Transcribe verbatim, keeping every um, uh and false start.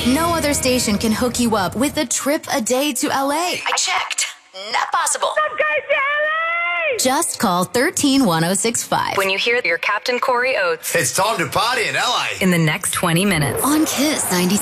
No other station can hook you up with a trip a day to L A. I checked. Not possible. I'm going to L A! Just call one three one zero six five. When you hear your Captain Corey Oates It's time to party in L A. in the next twenty minutes. On Kiss ninety-six.